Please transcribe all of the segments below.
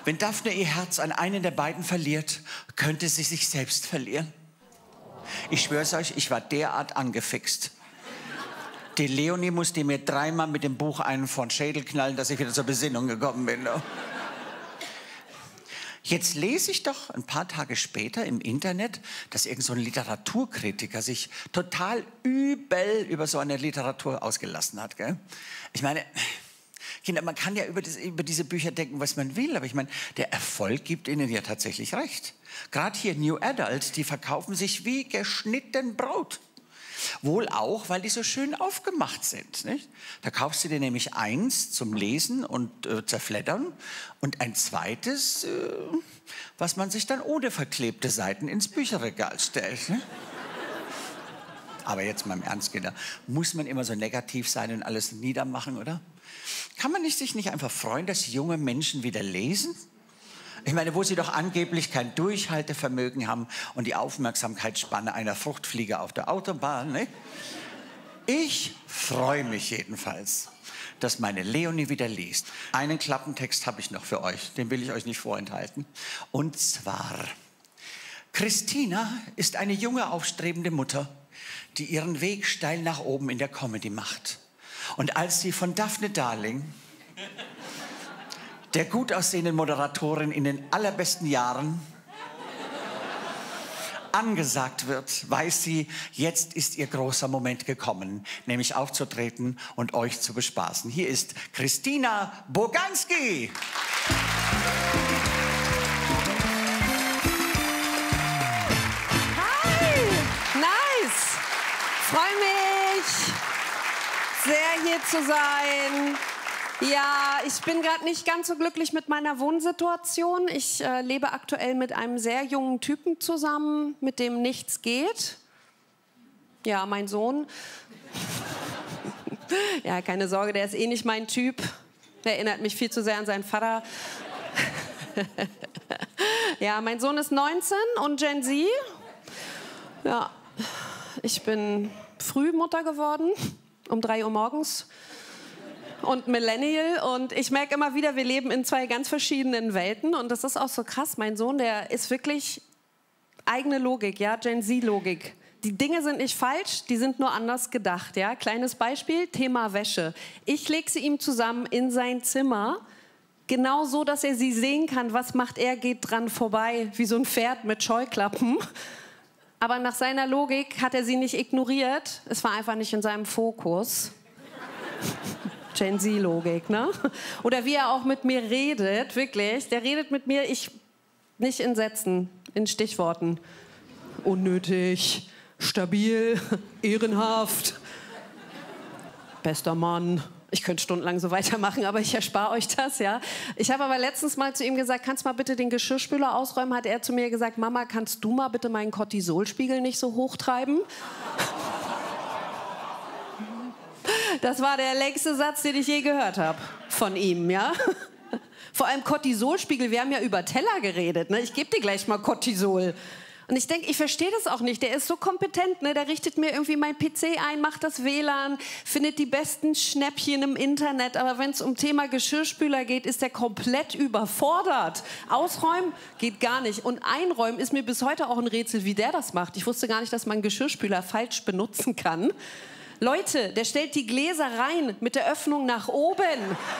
Wenn Daphne ihr Herz an einen der beiden verliert, könnte sie sich selbst verlieren. Ich schwör's euch, ich war derart angefixt. Die Leonie musste mir 3-mal mit dem Buch einen vor den Schädel knallen, dass ich wieder zur Besinnung gekommen bin. Jetzt lese ich doch ein paar Tage später im Internet, dass irgend so ein Literaturkritiker sich total übel über so eine Literatur ausgelassen hat. Gell? Ich meine, Kinder, man kann ja über diese Bücher denken, was man will, aber ich meine, der Erfolg gibt ihnen ja tatsächlich recht. Gerade hier New Adult, die verkaufen sich wie geschnitten Brot. Wohl auch, weil die so schön aufgemacht sind. Nicht? Da kaufst du dir nämlich eins zum Lesen und Zerfleddern und ein zweites, was man sich dann ohne verklebte Seiten ins Bücherregal stellt. Ne? Aber jetzt mal im Ernst, Kinder, muss man immer so negativ sein und alles niedermachen, oder? Kann man sich nicht einfach freuen, dass junge Menschen wieder lesen? Ich meine, wo sie doch angeblich kein Durchhaltevermögen haben und die Aufmerksamkeitsspanne einer Fruchtfliege auf der Autobahn. Ne? Ich freue mich jedenfalls, dass meine Leonie wieder liest. Einen Klappentext habe ich noch für euch, den will ich euch nicht vorenthalten. Und zwar, Christina ist eine junge, aufstrebende Mutter, die ihren Weg steil nach oben in der Comedy macht. Und als sie von Daphne Darling, der gut aussehenden Moderatorin in den allerbesten Jahren, angesagt wird, weiß sie, jetzt ist ihr großer Moment gekommen, nämlich aufzutreten und euch zu bespaßen. Hier ist Christina Boganski. Hi, nice, freue mich, sehr hier zu sein. Ja, ich bin gerade nicht ganz so glücklich mit meiner Wohnsituation. Ich lebe aktuell mit einem sehr jungen Typen zusammen, mit dem nichts geht. Ja, mein Sohn. Ja, keine Sorge, der ist eh nicht mein Typ. Der erinnert mich viel zu sehr an seinen Vater. Ja, mein Sohn ist 19 und Gen Z. Ja, ich bin früh Mutter geworden, um 3 Uhr morgens. Und Millennial, und ich merke immer wieder, wir leben in 2 ganz verschiedenen Welten und das ist auch so krass. Mein Sohn, der ist wirklich eigene Logik, ja, Gen Z-Logik. Die Dinge sind nicht falsch, die sind nur anders gedacht, ja. Kleines Beispiel, Thema Wäsche. Ich lege sie ihm zusammen in sein Zimmer, genau so, dass er sie sehen kann. Was macht er? Geht dran vorbei, wie so ein Pferd mit Scheuklappen. Aber nach seiner Logik hat er sie nicht ignoriert. Es war einfach nicht in seinem Fokus. Gen Z-Logik, ne? Oder wie er auch mit mir redet, wirklich. Der redet mit mir, nicht in Sätzen, in Stichworten. Unnötig, stabil, ehrenhaft, bester Mann. Ich könnte stundenlang so weitermachen, aber ich erspare euch das, ja. Ich habe aber letztens mal zu ihm gesagt, kannst du mal bitte den Geschirrspüler ausräumen? Hat er zu mir gesagt, Mama, kannst du mal bitte meinen Cortisolspiegel nicht so hochtreiben? Das war der längste Satz, den ich je gehört habe von ihm, ja. Vor allem Cortisolspiegel, wir haben ja über Teller geredet, ne? Ich gebe dir gleich mal Cortisol. Und ich denke, ich verstehe das auch nicht. Der ist so kompetent, ne? Der richtet mir irgendwie mein PC ein, macht das WLAN, findet die besten Schnäppchen im Internet. Aber wenn es um Thema Geschirrspüler geht, ist der komplett überfordert. Ausräumen geht gar nicht. Und einräumen ist mir bis heute auch ein Rätsel, wie der das macht. Ich wusste gar nicht, dass man Geschirrspüler falsch benutzen kann. Leute, der stellt die Gläser rein mit der Öffnung nach oben.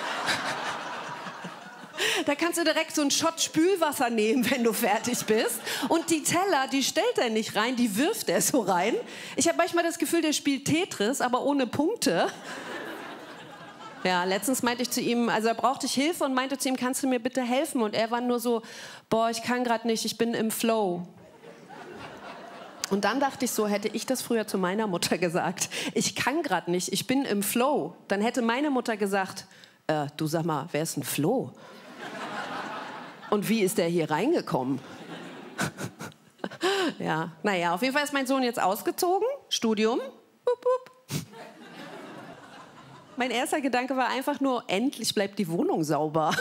Da kannst du direkt so einen Shot Spülwasser nehmen, wenn du fertig bist. Und die Teller, die stellt er nicht rein, die wirft er so rein. Ich habe manchmal das Gefühl, der spielt Tetris, aber ohne Punkte. Ja, letztens meinte ich zu ihm, also er brauchte ich Hilfe und meinte zu ihm, kannst du mir bitte helfen? Und er war nur so, boah, ich kann gerade nicht, ich bin im Flow. Und dann dachte ich so, hätte ich das früher zu meiner Mutter gesagt. Ich kann gerade nicht, ich bin im Flow. Dann hätte meine Mutter gesagt, du sag mal, wer ist ein Flo? Und wie ist der hier reingekommen? Ja, naja, auf jeden Fall ist mein Sohn jetzt ausgezogen, Studium. Bup, bup. Mein erster Gedanke war einfach nur, endlich bleibt die Wohnung sauber.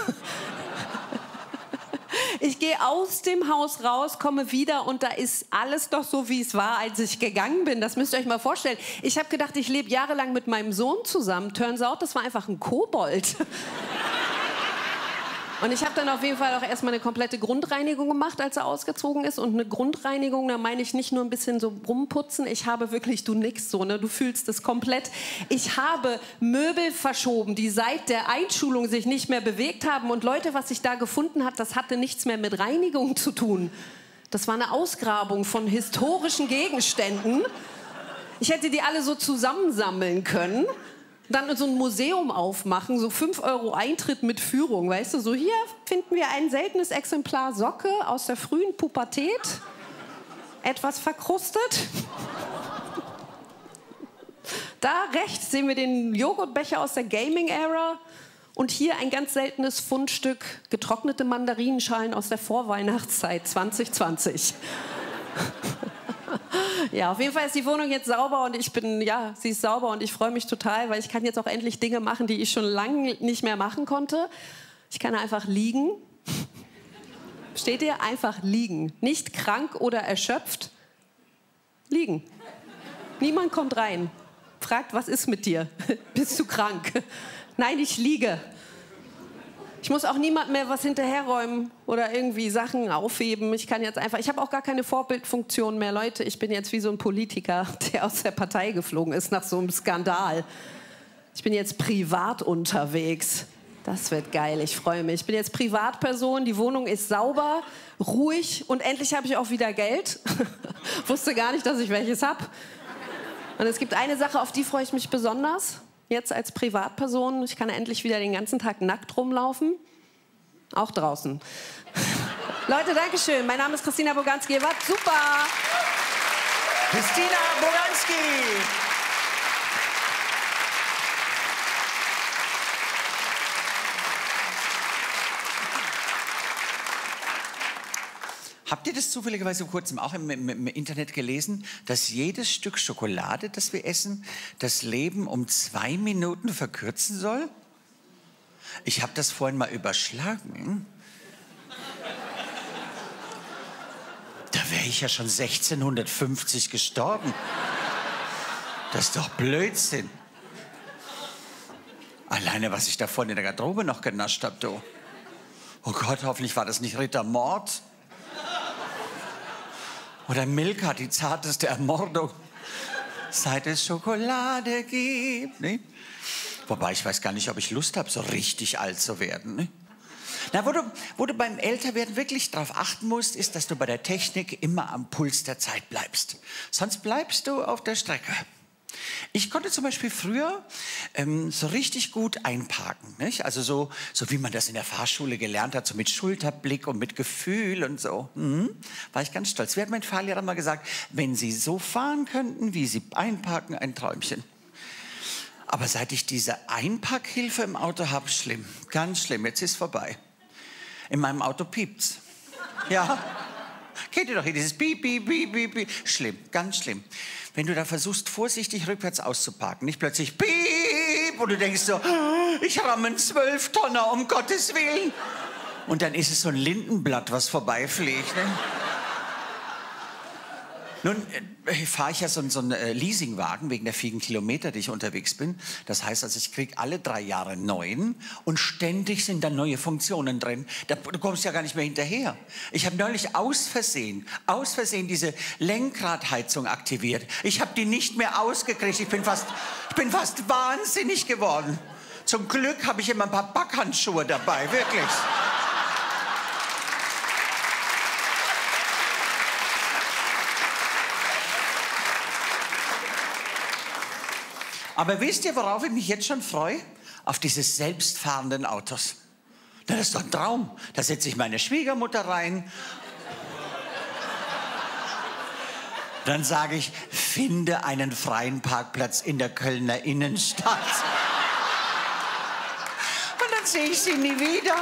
Ich gehe aus dem Haus raus, komme wieder und da ist alles doch so, wie es war, als ich gegangen bin. Das müsst ihr euch mal vorstellen. Ich habe gedacht, ich lebe jahrelang mit meinem Sohn zusammen. Turns out, das war einfach ein Kobold. Und ich habe dann auf jeden Fall auch erstmal eine komplette Grundreinigung gemacht, als er ausgezogen ist. Und eine Grundreinigung, da meine ich nicht nur ein bisschen so rumputzen. Ich habe wirklich, du nix so, ne? Du fühlst es komplett. Ich habe Möbel verschoben, die seit der Einschulung sich nicht mehr bewegt haben. Und Leute, was ich da gefunden habe, das hatte nichts mehr mit Reinigung zu tun. Das war eine Ausgrabung von historischen Gegenständen. Ich hätte die alle so zusammensammeln können. Dann so ein Museum aufmachen, so 5 € Eintritt mit Führung, weißt du? So, hier finden wir ein seltenes Exemplar Socke aus der frühen Pubertät. Etwas verkrustet. Da rechts sehen wir den Joghurtbecher aus der Gaming-Ära. Und hier ein ganz seltenes Fundstück getrocknete Mandarinenschalen aus der Vorweihnachtszeit 2020. Ja, auf jeden Fall ist die Wohnung jetzt sauber und sie ist sauber und ich freue mich total, weil ich kann jetzt auch endlich Dinge machen, die ich schon lange nicht mehr machen konnte. Ich kann einfach liegen. Steht ihr? Einfach liegen. Nicht krank oder erschöpft. Liegen. Niemand kommt rein. Fragt, was ist mit dir? Bist du krank? Nein, ich liege. Ich muss auch niemand mehr was hinterherräumen oder irgendwie Sachen aufheben. Ich habe auch gar keine Vorbildfunktion mehr. Leute, ich bin jetzt wie so ein Politiker, der aus der Partei geflogen ist nach so einem Skandal. Ich bin jetzt privat unterwegs. Das wird geil, ich freue mich. Ich bin jetzt Privatperson, die Wohnung ist sauber, ruhig und endlich habe ich auch wieder Geld. Wusste gar nicht, dass ich welches habe. Und es gibt eine Sache, auf die freue ich mich besonders. Jetzt als Privatperson, ich kann endlich wieder den ganzen Tag nackt rumlaufen. Auch draußen. Leute, danke schön. Mein Name ist Christina Boganski. Ihr wart super. Christina Boganski. Habt ihr das zufälligerweise vor kurzem auch im Internet gelesen, dass jedes Stück Schokolade, das wir essen, das Leben um 2 Minuten verkürzen soll? Ich habe das vorhin mal überschlagen. Da wäre ich ja schon 1650 gestorben. Das ist doch Blödsinn. Alleine, was ich da vorhin in der Garderobe noch genascht habe, du. Oh Gott, hoffentlich war das nicht Ritter Mord. Oder Milka, die zarteste Ermordung, seit es Schokolade gibt. Ne? Wobei, ich weiß gar nicht, ob ich Lust habe, so richtig alt zu werden. Ne? Na, wo du beim Älterwerden wirklich darauf achten musst, ist, dass du bei der Technik immer am Puls der Zeit bleibst. Sonst bleibst du auf der Strecke. Ich konnte zum Beispiel früher so richtig gut einparken. Nicht? Also so wie man das in der Fahrschule gelernt hat, so mit Schulterblick und mit Gefühl und so. War ich ganz stolz. Wie hat mein Fahrlehrer mal gesagt, wenn Sie so fahren könnten, wie Sie einparken, ein Träumchen. Aber seit ich diese Einparkhilfe im Auto habe, schlimm, ganz schlimm, jetzt ist vorbei. In meinem Auto piept's. Ja, kennt ihr doch hier dieses Piep, Piep, Piep, Piep, Piep. Schlimm, ganz schlimm. Wenn du da versuchst, vorsichtig rückwärts auszuparken, nicht plötzlich Piep und du denkst so, ich ramme einen 12-Tonner, um Gottes Willen. Und dann ist es so ein Lindenblatt, was vorbeifliegt. Ne? Nun fahre ich ja so einen Leasingwagen wegen der vielen Kilometer, die ich unterwegs bin. Das heißt also, ich kriege alle 3 Jahre einen neuen und ständig sind da neue Funktionen drin. Du kommst ja gar nicht mehr hinterher. Ich habe neulich aus Versehen diese Lenkradheizung aktiviert. Ich habe die nicht mehr ausgekriegt. Ich bin fast wahnsinnig geworden. Zum Glück habe ich immer ein paar Backhandschuhe dabei, wirklich. Aber wisst ihr, worauf ich mich jetzt schon freue? Auf diese selbstfahrenden Autos. Das ist doch ein Traum. Da setze ich meine Schwiegermutter rein. Dann sage ich, finde einen freien Parkplatz in der Kölner Innenstadt. Und dann sehe ich sie nie wieder.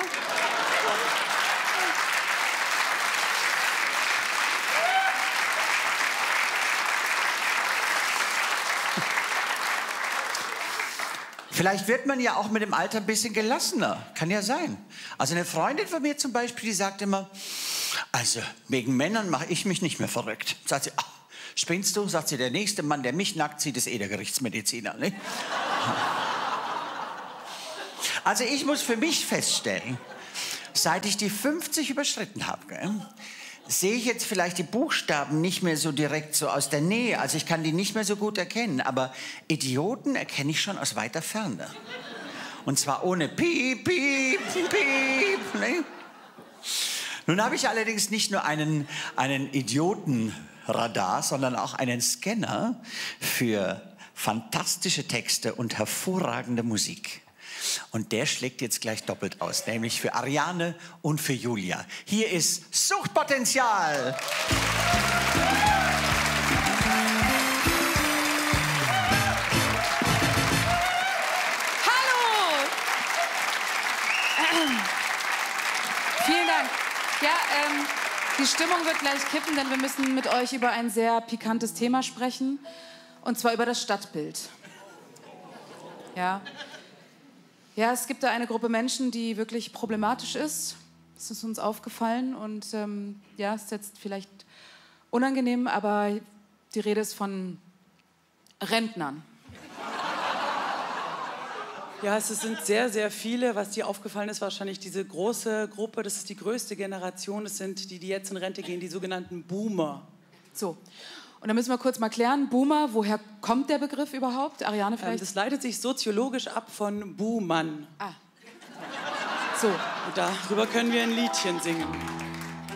Vielleicht wird man ja auch mit dem Alter ein bisschen gelassener. Kann ja sein. Also eine Freundin von mir zum Beispiel, die sagt immer, also wegen Männern mache ich mich nicht mehr verrückt. Sagt sie, ach, spinnst du? Sagt sie, der nächste Mann, der mich nackt sieht, ist der Gerichtsmediziner. Ne? Also ich muss für mich feststellen, seit ich die 50 überschritten habe, sehe ich jetzt vielleicht die Buchstaben nicht mehr so direkt so aus der Nähe. Also ich kann die nicht mehr so gut erkennen. Aber Idioten erkenne ich schon aus weiter Ferne. Und zwar ohne Piep, Piep, Piep. Ne? Nun habe ich allerdings nicht nur einen Idiotenradar, sondern auch einen Scanner für fantastische Texte und hervorragende Musik. Und der schlägt jetzt gleich doppelt aus, nämlich für Ariane und für Julia. Hier ist Suchtpotenzial. Hallo! Vielen Dank. Ja, die Stimmung wird gleich kippen, denn wir müssen mit euch über ein sehr pikantes Thema sprechen. Und zwar über das Stadtbild. Ja. Ja, es gibt da eine Gruppe Menschen, die wirklich problematisch ist. Das ist uns aufgefallen und ja, es ist jetzt vielleicht unangenehm, aber die Rede ist von Rentnern. Ja, es sind sehr, sehr viele. Was dir aufgefallen ist, wahrscheinlich diese große Gruppe, das ist die größte Generation, das sind die, die jetzt in Rente gehen, die sogenannten Boomer. So. Und da müssen wir kurz mal klären, Boomer, woher kommt der Begriff überhaupt? Ariane vielleicht? Das leitet sich soziologisch ab von Buhmann. Ah. So. Und darüber können wir ein Liedchen singen.